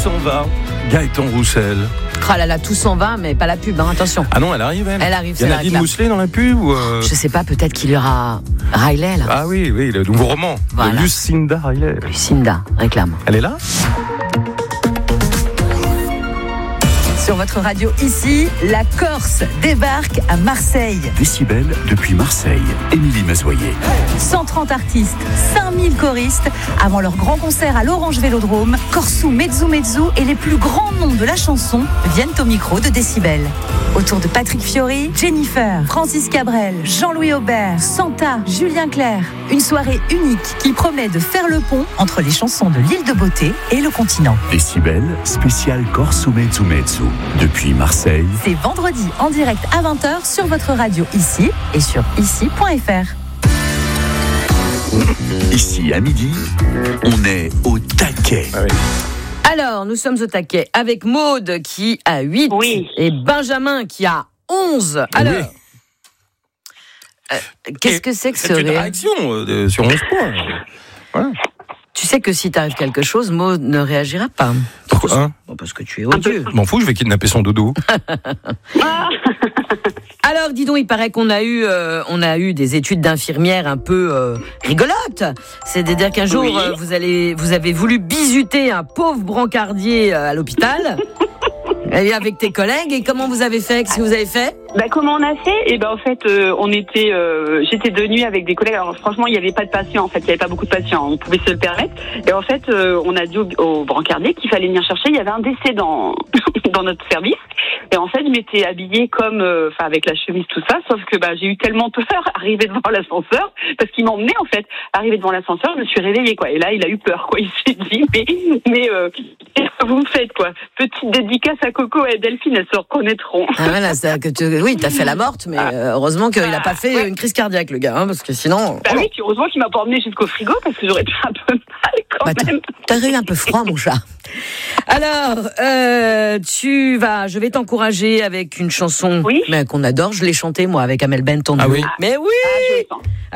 s'en va. Gaëtan Roussel. Ah là là, tout s'en va, mais pas la pub, hein, attention. Ah non, elle arrive, elle. Elle arrive, Il y a c'est la Nadine réclame. Mousselet dans la pub ou Je sais pas, peut-être qu'il y aura Riley, là. Ah oui, le nouveau roman Voilà. de Lucinda Riley. Lucinda réclame. Elle est là? Sur votre radio ici, la Corse débarque à Marseille. Décibel depuis Marseille. Émilie Mazoyer. 130 artistes, 5000 choristes. Avant leur grand concert à l'Orange Vélodrome, Corsou, Mezzu Mezzu et les plus grands noms de la chanson viennent au micro de Décibel. Autour de Patrick Fiori, Jennifer, Francis Cabrel, Jean-Louis Aubert, Santa, Julien Clerc. Une soirée unique qui promet de faire le pont entre les chansons de l'île de Beauté et le continent. Décibel, spécial Corso Mezzu Mezzu. Depuis Marseille. C'est vendredi en direct à 20h sur votre radio ici et sur ici.fr. Ici à midi, on est au taquet. Ah oui. Alors, nous sommes au taquet avec Maude qui a 8 Oui. et Benjamin qui a 11. Alors, qu'est-ce que c'est que ce C'est une rire? réaction sur 11 points. Voilà. Tu sais que si t'arrive quelque chose, Maude ne réagira pas. Pourquoi hein? Bon, parce que tu es odieux. Je m'en fous, je vais kidnapper son dodo. Alors, dis donc, il paraît qu'on a eu des études d'infirmière un peu rigolotes. C'est-à-dire qu'un jour, Oui. vous avez voulu bisuter un pauvre brancardier à l'hôpital. Et avec tes collègues. Et comment vous avez fait? Qu'est-ce que vous avez fait? Comment on a fait? Et en fait, j'étais de nuit avec des collègues. Alors franchement, il n'y avait pas de patients. En fait, il n'y avait pas beaucoup de patients. On pouvait se le permettre. Et en fait, on a dit au brancardier qu'il fallait venir chercher. Il y avait un décès dans dans notre service. Et en fait, je m'étais habillée comme, avec la chemise tout ça. Sauf que j'ai eu tellement peur arrivé devant l'ascenseur parce qu'il m'emmenait en fait. Arrivé devant l'ascenseur, je me suis réveillée quoi. Et là, il a eu peur quoi. Il s'est dit mais qu'est-ce que vous me faites quoi? Petite dédicace à Coco et Delphine, elles se reconnaîtront. Ah voilà, oui, t'as fait la morte, mais heureusement qu'il n'a pas fait une crise cardiaque, le gars, hein, parce que sinon... Oui, puis heureusement qu'il m'a pas emmené jusqu'au frigo parce que j'aurais fait un peu mal quand même. T'as eu un peu froid, mon chat. Alors, je vais t'encourager avec une chanson qu'on adore. Je l'ai chantée, moi, avec Amel Bent. Ah oui? Mais oui! Je le sens.